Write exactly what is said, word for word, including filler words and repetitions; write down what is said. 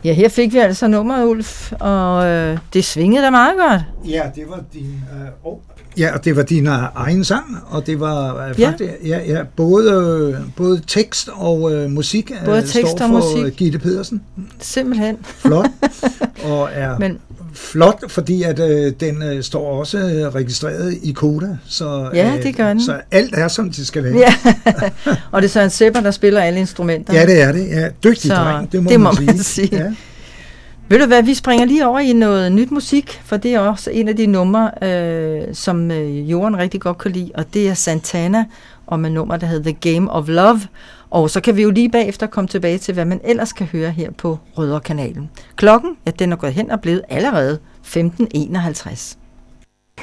Ja, her fik vi altså nummeret, Ulf, og øh, det svingede da meget godt. Ja, det var din øh, oh. Ja, og det var din egen sang, og det var øh, Ja. faktisk ja, ja, både både tekst og øh, musik. Både øh, tekst står og for musik. Gitte Pedersen. Simpelthen. Flot. Og er Men flot, fordi at øh, den øh, står også øh, registreret i Koda, så Ja, det gør den. så alt er som det skal være. ja, og det er Søren Sepper, der spiller alle instrumenter. Ja, det er det. Ja, dygtig Så dreng, det må, det man, må man sige. sige. Ja. Ved du hvad, vi springer lige over i noget nyt musik, for det er også en af de numre, øh, som øh, Jorden rigtig godt kan lide, og det er Santana, og med nummer, der hedder The Game of Love. Og så kan vi jo lige bagefter komme tilbage til, hvad man ellers kan høre her på Rødderkanalen. Klokken, ja, den er gået hen og blevet allerede femten enoghalvtreds.